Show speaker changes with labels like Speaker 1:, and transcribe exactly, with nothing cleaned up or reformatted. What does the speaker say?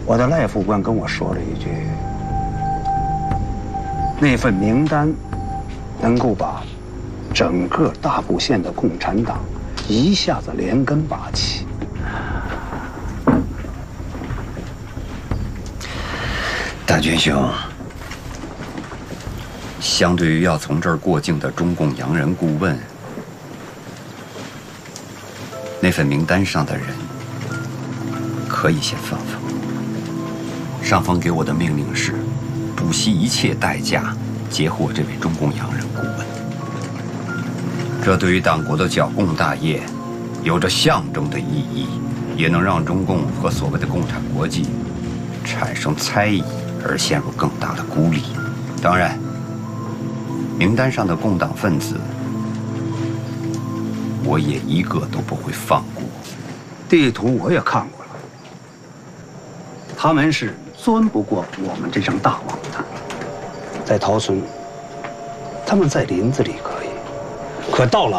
Speaker 1: 我的赖副官跟我说了一句：“那份名单能够把整个大步县的共产党一下子连根拔起。”
Speaker 2: 大军兄，相对于要从这儿过境的中共洋人顾问，那份名单上的人可以先放放。上峰给我的命令是，不惜一切代价截获这位中共洋人顾问。这对于党国的剿共大业有着象征的意义，也能让中共和所谓的共产国际产生猜疑，而陷入更大的孤立。当然，名单上的共党分子，我也一个都不会放过。
Speaker 1: 地图我也看过了，他们是钻不过我们这张大网的。在桃村，他们在林子里可以，可到了